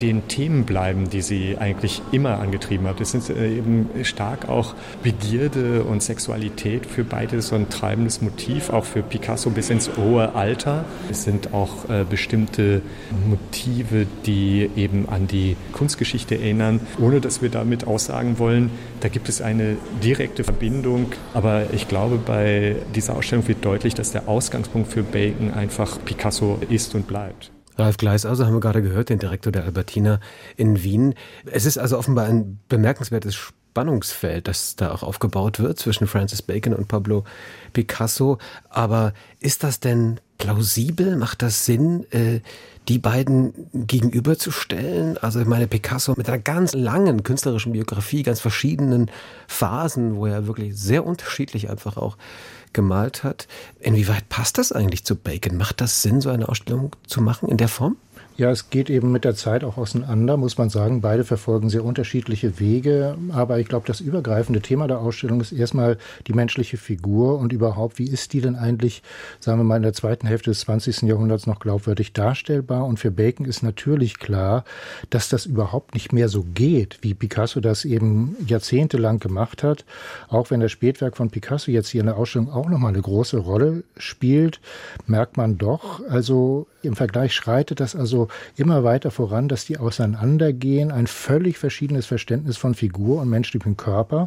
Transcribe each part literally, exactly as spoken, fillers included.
den Themen bleiben, die sie eigentlich immer angetrieben hat. Es sind eben stark auch Begierde und Sexualität für beide so ein treibendes Motiv, auch für Picasso bis ins hohe Alter. Es sind auch äh, bestimmte Motive, die eben an die Kunstgeschichte erinnern, ohne dass wir damit aussagen wollen, da gibt es eine direkte Verbindung. Aber ich glaube, bei dieser Ausstellung wird deutlich, dass der Ausgangspunkt für Bacon einfach Picasso ist und bleibt. Ralf Gleis, also haben wir gerade gehört, den Direktor der Albertina in Wien. Es ist also offenbar ein bemerkenswertes Spannungsfeld, das da auch aufgebaut wird zwischen Francis Bacon und Pablo Picasso. Aber ist das denn plausibel? Macht das Sinn, äh, die beiden gegenüberzustellen? Also ich meine, Picasso mit einer ganz langen künstlerischen Biografie, ganz verschiedenen Phasen, wo er wirklich sehr unterschiedlich einfach auch gemalt hat. Inwieweit passt das eigentlich zu Bacon? Macht das Sinn, so eine Ausstellung zu machen in der Form? Ja, es geht eben mit der Zeit auch auseinander, muss man sagen. Beide verfolgen sehr unterschiedliche Wege. Aber ich glaube, das übergreifende Thema der Ausstellung ist erstmal die menschliche Figur und überhaupt, wie ist die denn eigentlich, sagen wir mal, in der zweiten Hälfte des zwanzigsten Jahrhunderts noch glaubwürdig darstellbar? Und für Bacon ist natürlich klar, dass das überhaupt nicht mehr so geht, wie Picasso das eben jahrzehntelang gemacht hat. Auch wenn das Spätwerk von Picasso jetzt hier in der Ausstellung auch nochmal eine große Rolle spielt, merkt man doch, also im Vergleich schreitet das also immer weiter voran, dass die auseinandergehen, ein völlig verschiedenes Verständnis von Figur und menschlichem Körper.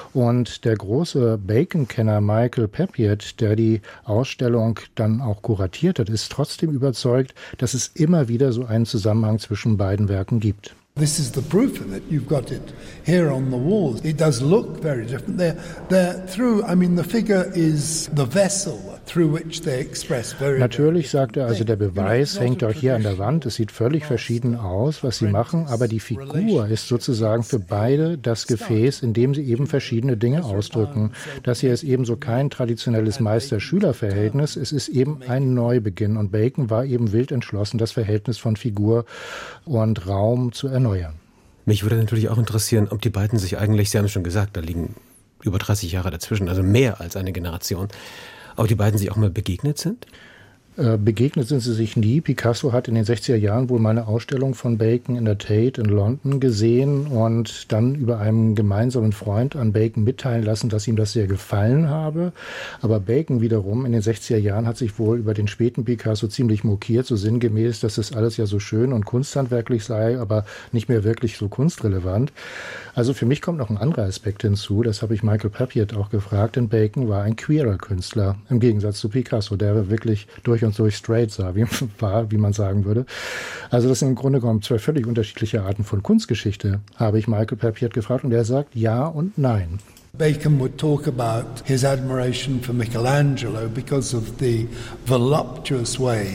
Und der große Bacon-Kenner Michael Papiet, der die Ausstellung dann auch kuratiert hat, ist trotzdem überzeugt, dass es immer wieder so einen Zusammenhang zwischen beiden Werken gibt. This is the proof of it. You've got it here on the walls. It does look very different. They're, they're through, I mean, the figure is the vessel through which they express very. Natürlich, sagt er, also der Beweis hängt auch hier an der Wand. Es sieht völlig verschieden aus, was sie machen, aber die Figur ist sozusagen für beide das Gefäß, in dem sie eben verschiedene Dinge ausdrücken. Das hier ist ebenso kein traditionelles Meister-Schüler-Verhältnis, es ist eben ein Neubeginn. Und Bacon war eben wild entschlossen, das Verhältnis von Figur und Raum zu erneuern. Erneuern. Mich würde natürlich auch interessieren, ob die beiden sich eigentlich, Sie haben es schon gesagt, da liegen über dreißig Jahre dazwischen, also mehr als eine Generation, ob die beiden sich auch mal begegnet sind? Begegnet sind sie sich nie. Picasso hat in den sechziger Jahren wohl mal eine Ausstellung von Bacon in der Tate in London gesehen und dann über einen gemeinsamen Freund an Bacon mitteilen lassen, dass ihm das sehr gefallen habe. Aber Bacon wiederum in den sechziger Jahren hat sich wohl über den späten Picasso ziemlich mokiert, so sinngemäß, dass das alles ja so schön und kunsthandwerklich sei, aber nicht mehr wirklich so kunstrelevant. Also für mich kommt noch ein anderer Aspekt hinzu, das habe ich Michael Papiet auch gefragt, denn Bacon war ein queerer Künstler, im Gegensatz zu Picasso, der wirklich durch und durch straight sah, wie, war, wie man sagen würde. Also das sind im Grunde genommen zwei völlig unterschiedliche Arten von Kunstgeschichte, habe ich Michael Papiet gefragt und er sagt ja und nein. Bacon would talk about his admiration for Michelangelo because of the voluptuous way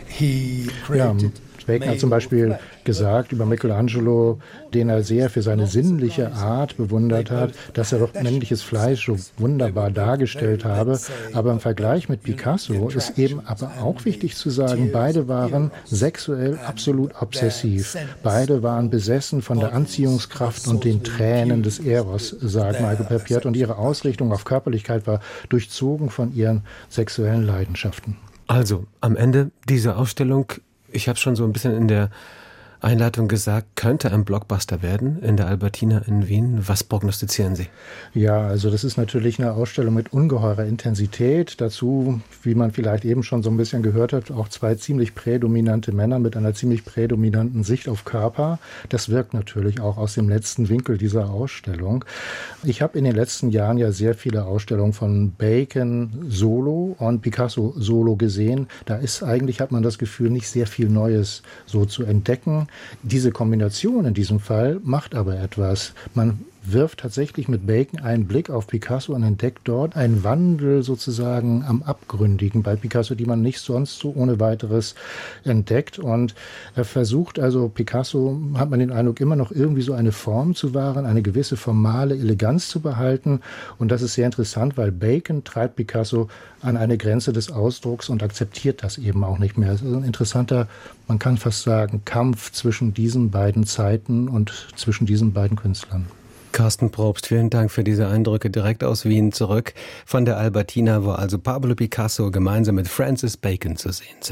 he created. Ja, Bacon hat zum Beispiel gesagt über Michelangelo, den er sehr für seine sinnliche Art bewundert hat, dass er doch männliches Fleisch so wunderbar dargestellt habe. Aber im Vergleich mit Picasso ist eben aber auch wichtig zu sagen, beide waren sexuell absolut obsessiv. Beide waren besessen von der Anziehungskraft und den Tränen des Eros, sagt Michael Papiet. Und ihre Ausrichtung auf Körperlichkeit war durchzogen von ihren sexuellen Leidenschaften. Also, am Ende dieser Ausstellung, ich habe schon so ein bisschen in der Einleitung gesagt, könnte ein Blockbuster werden in der Albertina in Wien. Was prognostizieren Sie? Ja, also das ist natürlich eine Ausstellung mit ungeheurer Intensität. Dazu, wie man vielleicht eben schon so ein bisschen gehört hat, auch zwei ziemlich prädominante Männer mit einer ziemlich prädominanten Sicht auf Körper. Das wirkt natürlich auch aus dem letzten Winkel dieser Ausstellung. Ich habe in den letzten Jahren ja sehr viele Ausstellungen von Bacon solo und Picasso solo gesehen. Da ist eigentlich, hat man das Gefühl, nicht sehr viel Neues so zu entdecken. Diese Kombination in diesem Fall macht aber etwas. Man wirft tatsächlich mit Bacon einen Blick auf Picasso und entdeckt dort einen Wandel sozusagen am Abgründigen bei Picasso, die man nicht sonst so ohne weiteres entdeckt. Und er versucht also, Picasso, hat man den Eindruck, immer noch irgendwie so eine Form zu wahren, eine gewisse formale Eleganz zu behalten. Und das ist sehr interessant, weil Bacon treibt Picasso an eine Grenze des Ausdrucks und akzeptiert das eben auch nicht mehr. Es ist ein interessanter, man kann fast sagen, Kampf zwischen diesen beiden Zeiten und zwischen diesen beiden Künstlern. Carsten Probst, vielen Dank für diese Eindrücke direkt aus Wien zurück von der Albertina, wo also Pablo Picasso gemeinsam mit Francis Bacon zu sehen sind.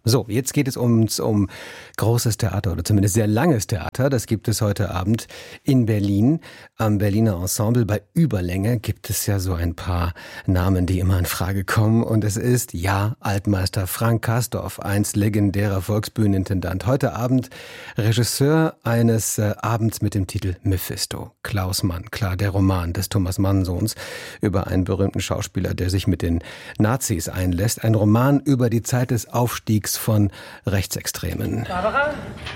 So, jetzt geht es ums, um großes Theater oder zumindest sehr langes Theater. Das gibt es heute Abend in Berlin am Berliner Ensemble. Bei Überlänge gibt es ja so ein paar Namen, die immer in Frage kommen. Und es ist, ja, Altmeister Frank Castorf, einst legendärer Volksbühnenintendant. Heute Abend Regisseur eines äh, Abends mit dem Titel Mephisto. Klaus Mann, klar, der Roman des Thomas Mann-Sohns über einen berühmten Schauspieler, der sich mit den Nazis einlässt. Ein Roman über die Zeit des Aufstiegs von Rechtsextremen. Barbara?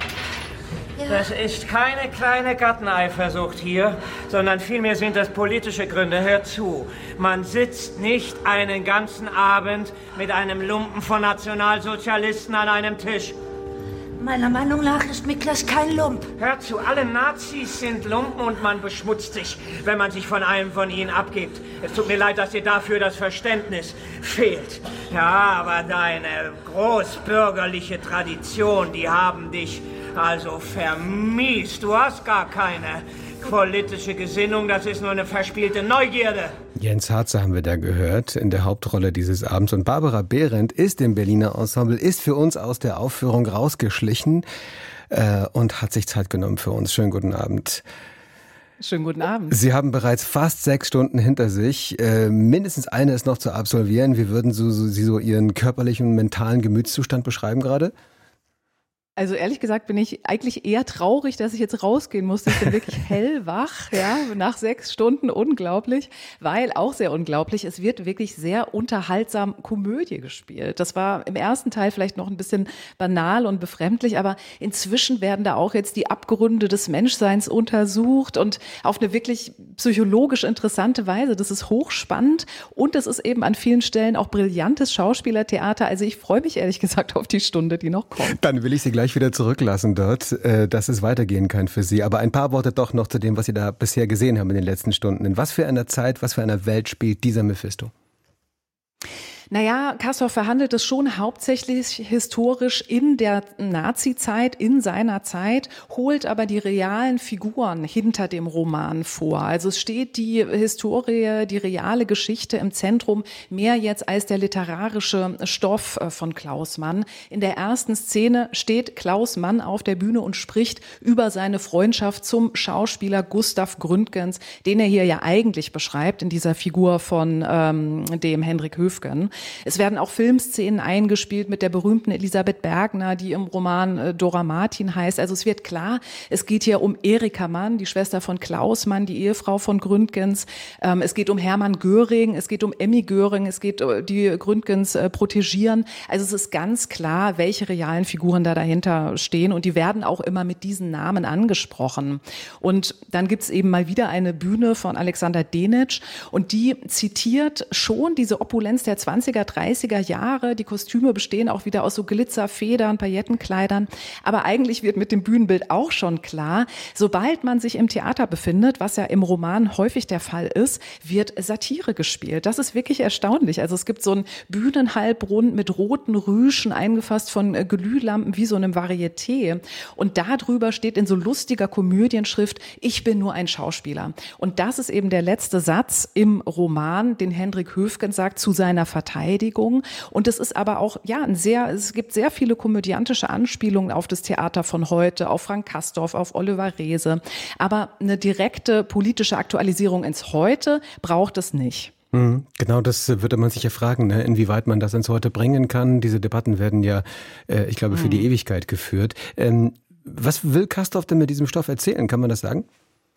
Ja. Das ist keine kleine Garteneifersucht hier, sondern vielmehr sind das politische Gründe. Hör zu, man sitzt nicht einen ganzen Abend mit einem Lumpen von Nationalsozialisten an einem Tisch. Meiner Meinung nach ist Miklas kein Lump. Hör zu, alle Nazis sind Lumpen und man beschmutzt sich, wenn man sich von einem von ihnen abgibt. Es tut mir leid, dass dir dafür das Verständnis fehlt. Ja, aber deine großbürgerliche Tradition, die haben dich also vermiest. Du hast gar keine politische Gesinnung, das ist nur eine verspielte Neugierde. Jens Harzer haben wir da gehört in der Hauptrolle dieses Abends. Und Barbara Behrendt ist im Berliner Ensemble, ist für uns aus der Aufführung rausgeschlichen äh, und hat sich Zeit genommen für uns. Schönen guten Abend. Schönen guten Abend. Sie haben bereits fast sechs Stunden hinter sich. Äh, mindestens eine ist noch zu absolvieren. Wie würden so, so, Sie so Ihren körperlichen und mentalen Gemütszustand beschreiben gerade? Also ehrlich gesagt bin ich eigentlich eher traurig, dass ich jetzt rausgehen musste. Ich bin wirklich hellwach, ja, nach sechs Stunden, unglaublich, weil auch sehr unglaublich, es wird wirklich sehr unterhaltsam Komödie gespielt. Das war im ersten Teil vielleicht noch ein bisschen banal und befremdlich, aber inzwischen werden da auch jetzt die Abgründe des Menschseins untersucht und auf eine wirklich psychologisch interessante Weise. Das ist hochspannend und es ist eben an vielen Stellen auch brillantes Schauspielertheater. Also ich freue mich ehrlich gesagt auf die Stunde, die noch kommt. Dann will ich Sie gleich wieder zurücklassen dort, dass es weitergehen kann für Sie. Aber ein paar Worte doch noch zu dem, was Sie da bisher gesehen haben in den letzten Stunden. In was für einer Zeit, was für einer Welt spielt dieser Mephisto? Naja, Castorf verhandelt es schon hauptsächlich historisch in der Nazi-Zeit, in seiner Zeit, holt aber die realen Figuren hinter dem Roman vor. Also es steht die Historie, die reale Geschichte im Zentrum, mehr jetzt als der literarische Stoff von Klaus Mann. In der ersten Szene steht Klaus Mann auf der Bühne und spricht über seine Freundschaft zum Schauspieler Gustav Gründgens, den er hier ja eigentlich beschreibt in dieser Figur von ähm, dem Hendrik Höfgen. Es werden auch Filmszenen eingespielt mit der berühmten Elisabeth Bergner, die im Roman äh, Dora Martin heißt. Also es wird klar, es geht hier um Erika Mann, die Schwester von Klaus Mann, die Ehefrau von Gründgens. Ähm, es geht um Hermann Göring, es geht um Emmy Göring, es geht uh, die Gründgens äh, protegieren. Also es ist ganz klar, welche realen Figuren da dahinter stehen und die werden auch immer mit diesen Namen angesprochen. Und dann gibt's eben mal wieder eine Bühne von Alexander Denitsch und die zitiert schon diese Opulenz der zwanziger, dreißiger Jahre. Die Kostüme bestehen auch wieder aus so Glitzerfedern, Paillettenkleidern. Aber eigentlich wird mit dem Bühnenbild auch schon klar, sobald man sich im Theater befindet, was ja im Roman häufig der Fall ist, wird Satire gespielt. Das ist wirklich erstaunlich. Also es gibt so einen Bühnenhalbrund mit roten Rüschen, eingefasst von Glühlampen wie so einem Varieté. Und darüber steht in so lustiger Komödienschrift, ich bin nur ein Schauspieler. Und das ist eben der letzte Satz im Roman, den Hendrik Höfgen sagt zu seiner Verteidigung. Und es ist aber auch, ja, ein sehr, es gibt sehr viele komödiantische Anspielungen auf das Theater von heute, auf Frank Castorf, auf Oliver Reese. Aber eine direkte politische Aktualisierung ins Heute braucht es nicht. Genau, das würde man sich ja fragen, ne? Inwieweit man das ins Heute bringen kann. Diese Debatten werden ja, äh, ich glaube, für die Ewigkeit geführt. Ähm, was will Castorf denn mit diesem Stoff erzählen? Kann man das sagen?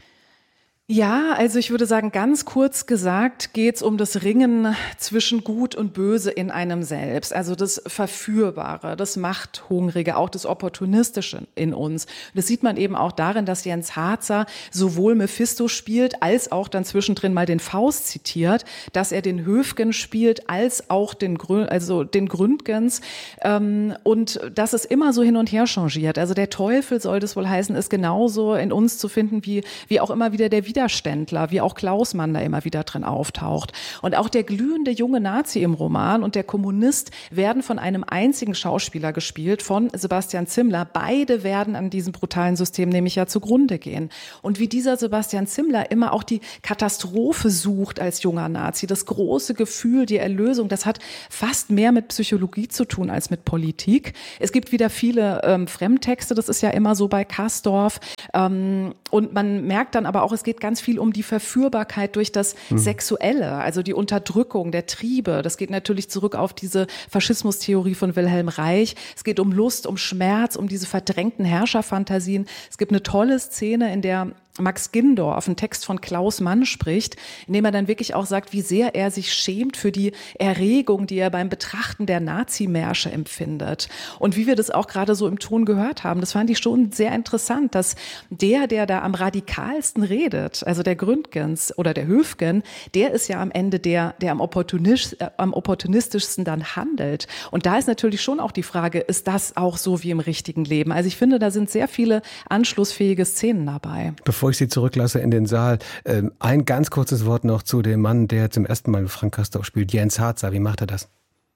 Ja, also ich würde sagen, ganz kurz gesagt geht es um das Ringen zwischen Gut und Böse in einem selbst. Also das Verführbare, das Machthungrige, auch das Opportunistische in uns. Das sieht man eben auch darin, dass Jens Harzer sowohl Mephisto spielt, als auch dann zwischendrin mal den Faust zitiert, dass er den Höfgen spielt, als auch den, Grün, also den Gründgens. Ähm, und dass es immer so hin und her changiert. Also der Teufel, soll das wohl heißen, ist genauso in uns zu finden, wie, wie auch immer wieder der Widerstand Widerständler, wie auch Klausmann da immer wieder drin auftaucht. Und auch der glühende junge Nazi im Roman und der Kommunist werden von einem einzigen Schauspieler gespielt, von Sebastian Zimmler. Beide werden an diesem brutalen System nämlich ja zugrunde gehen. Und wie dieser Sebastian Zimmler immer auch die Katastrophe sucht als junger Nazi, das große Gefühl, die Erlösung, das hat fast mehr mit Psychologie zu tun als mit Politik. Es gibt wieder viele ähm, Fremdtexte, das ist ja immer so bei Kastorf. Ähm, und man merkt dann aber auch, es geht ganz viel um die Verführbarkeit durch das mhm. Sexuelle, also die Unterdrückung der Triebe. Das geht natürlich zurück auf diese Faschismustheorie von Wilhelm Reich. Es geht um Lust, um Schmerz, um diese verdrängten Herrscherfantasien. Es gibt eine tolle Szene, in der Max Gindorf einen Text von Klaus Mann spricht, in dem er dann wirklich auch sagt, wie sehr er sich schämt für die Erregung, die er beim Betrachten der Nazimärsche empfindet. Und wie wir das auch gerade so im Ton gehört haben, das fand ich schon sehr interessant, dass der, der da am radikalsten redet, also der Gründgens oder der Höfgen, der ist ja am Ende der, der am, opportunistisch, äh, am opportunistischsten dann handelt. Und da ist natürlich schon auch die Frage, ist das auch so wie im richtigen Leben? Also ich finde, da sind sehr viele anschlussfähige Szenen dabei. Bevor ich Sie zurücklasse in den Saal, ein ganz kurzes Wort noch zu dem Mann, der zum ersten Mal Frank Kastorf spielt, Jens Harzer. Wie macht er das?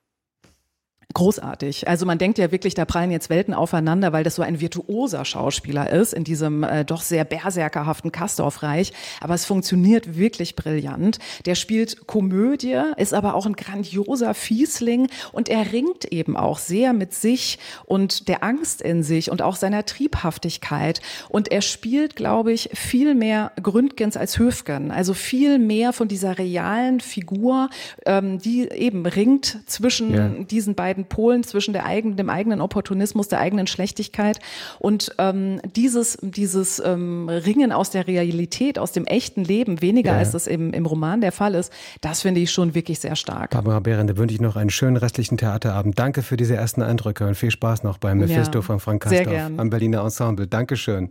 Großartig. Also man denkt ja wirklich, da prallen jetzt Welten aufeinander, weil das so ein virtuoser Schauspieler ist in diesem äh, doch sehr berserkerhaften Kastorf-Reich. Aber es funktioniert wirklich brillant. Der spielt Komödie, ist aber auch ein grandioser Fiesling und er ringt eben auch sehr mit sich und der Angst in sich und auch seiner Triebhaftigkeit. Und er spielt, glaube ich, viel mehr Gründgens als Höfgen. Also viel mehr von dieser realen Figur, ähm, die eben ringt zwischen ja. diesen beiden Polen, zwischen der eigenen, dem eigenen Opportunismus, der eigenen Schlechtigkeit und ähm, dieses, dieses ähm, Ringen aus der Realität, aus dem echten Leben, weniger ja. als das im, im Roman der Fall ist, das finde ich schon wirklich sehr stark. Barbara Behrende, wünsche ich noch einen schönen restlichen Theaterabend. Danke für diese ersten Eindrücke und viel Spaß noch beim Mephisto ja, von Frank Kastorf am Berliner Ensemble. Dankeschön.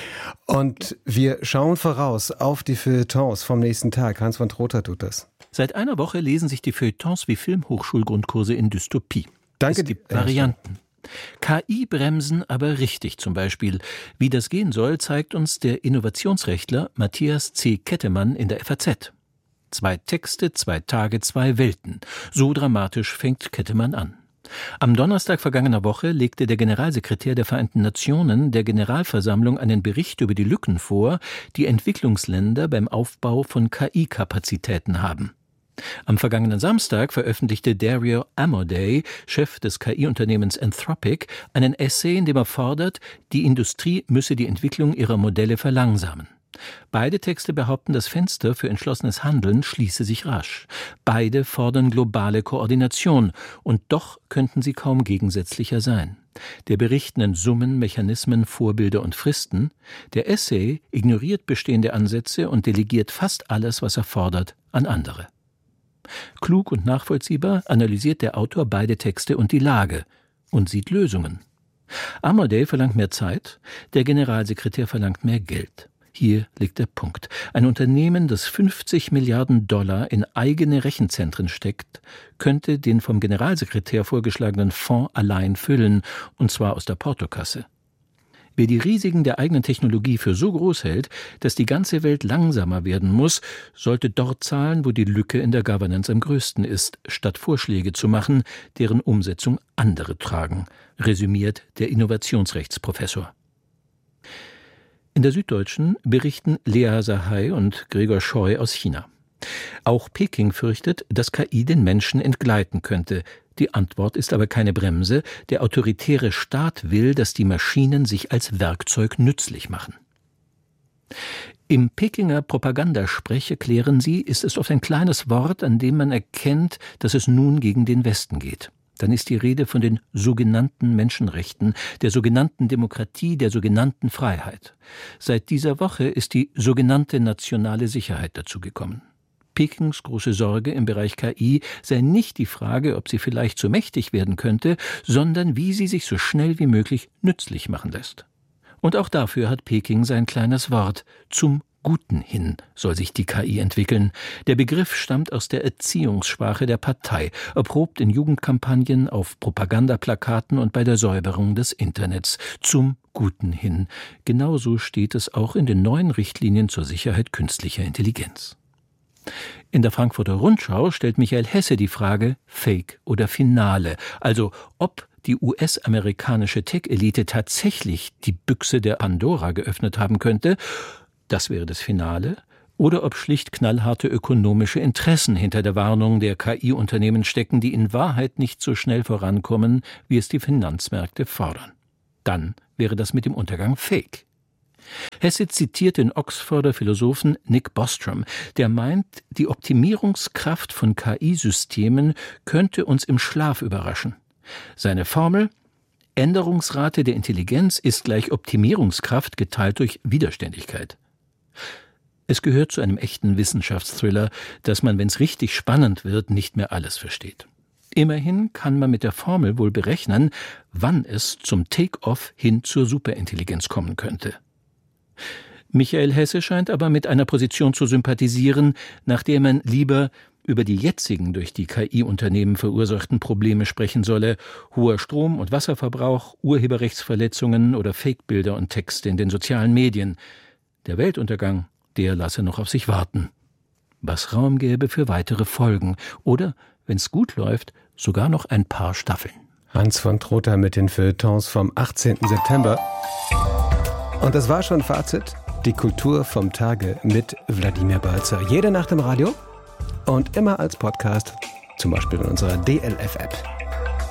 Und wir schauen voraus auf die Feuilletons vom nächsten Tag. Hans von Trotha tut das. Seit einer Woche lesen sich die Feuilletons wie Filmhochschulgrundkurse in Dystopie. Danke. Es gibt Varianten. K I-Bremsen aber richtig zum Beispiel. Wie das gehen soll, zeigt uns der Innovationsrechtler Matthias C. Kettemann in der F A Z. Zwei Texte, zwei Tage, zwei Welten. So dramatisch fängt Kettemann an. Am Donnerstag vergangener Woche legte der Generalsekretär der Vereinten Nationen der Generalversammlung einen Bericht über die Lücken vor, die Entwicklungsländer beim Aufbau von K I-Kapazitäten haben. Am vergangenen Samstag veröffentlichte Dario Amodei, Chef des K I-Unternehmens Anthropic, einen Essay, in dem er fordert, die Industrie müsse die Entwicklung ihrer Modelle verlangsamen. Beide Texte behaupten, das Fenster für entschlossenes Handeln schließe sich rasch. Beide fordern globale Koordination, und doch könnten sie kaum gegensätzlicher sein. Der Bericht nennt Summen, Mechanismen, Vorbilder und Fristen. Der Essay ignoriert bestehende Ansätze und delegiert fast alles, was er fordert, an andere. Klug und nachvollziehbar analysiert der Autor beide Texte und die Lage und sieht Lösungen. Amodei verlangt mehr Zeit, der Generalsekretär verlangt mehr Geld. Hier liegt der Punkt. Ein Unternehmen, das fünfzig Milliarden Dollar in eigene Rechenzentren steckt, könnte den vom Generalsekretär vorgeschlagenen Fonds allein füllen, und zwar aus der Portokasse. Wer die Risiken der eigenen Technologie für so groß hält, dass die ganze Welt langsamer werden muss, sollte dort zahlen, wo die Lücke in der Governance am größten ist, statt Vorschläge zu machen, deren Umsetzung andere tragen, resümiert der Innovationsrechtsprofessor. In der Süddeutschen berichten Lea Sahai und Gregor Scheu aus China. Auch Peking fürchtet, dass K I den Menschen entgleiten könnte. Die Antwort ist aber keine Bremse. Der autoritäre Staat will, dass die Maschinen sich als Werkzeug nützlich machen. Im Pekinger Propagandasprech, erklären sie, ist es oft ein kleines Wort, an dem man erkennt, dass es nun gegen den Westen geht. Dann ist die Rede von den sogenannten Menschenrechten, der sogenannten Demokratie, der sogenannten Freiheit. Seit dieser Woche ist die sogenannte nationale Sicherheit dazugekommen. Pekings große Sorge im Bereich K I sei nicht die Frage, ob sie vielleicht zu mächtig werden könnte, sondern wie sie sich so schnell wie möglich nützlich machen lässt. Und auch dafür hat Peking sein kleines Wort: zum Guten hin soll sich die K I entwickeln. Der Begriff stammt aus der Erziehungssprache der Partei, erprobt in Jugendkampagnen, auf Propagandaplakaten und bei der Säuberung des Internets. Zum Guten hin. Genauso steht es auch in den neuen Richtlinien zur Sicherheit künstlicher Intelligenz. In der Frankfurter Rundschau stellt Michael Hesse die Frage Fake oder Finale, also ob die U S-amerikanische Tech-Elite tatsächlich die Büchse der Pandora geöffnet haben könnte, das wäre das Finale, oder ob schlicht knallharte ökonomische Interessen hinter der Warnung der K I-Unternehmen stecken, die in Wahrheit nicht so schnell vorankommen, wie es die Finanzmärkte fordern. Dann wäre das mit dem Untergang Fake. Hesse zitiert den Oxforder Philosophen Nick Bostrom, der meint, die Optimierungskraft von K I-Systemen könnte uns im Schlaf überraschen. Seine Formel: Änderungsrate der Intelligenz ist gleich Optimierungskraft geteilt durch Widerständigkeit. Es gehört zu einem echten Wissenschaftsthriller, dass man, wenn es richtig spannend wird, nicht mehr alles versteht. Immerhin kann man mit der Formel wohl berechnen, wann es zum Take-off hin zur Superintelligenz kommen könnte. Michael Hesse scheint aber mit einer Position zu sympathisieren, nach der man lieber über die jetzigen durch die K I-Unternehmen verursachten Probleme sprechen solle: hoher Strom- und Wasserverbrauch, Urheberrechtsverletzungen oder Fake-Bilder und Texte in den sozialen Medien. Der Weltuntergang, der lasse noch auf sich warten. Was Raum gäbe für weitere Folgen oder, wenn es gut läuft, sogar noch ein paar Staffeln. Hans von Trotha mit den Feuilletons vom achtzehnten September. Und das war schon Fazit. Die Kultur vom Tage mit Wladimir Balzer. Jede Nacht im Radio und immer als Podcast, zum Beispiel in unserer D L F-App.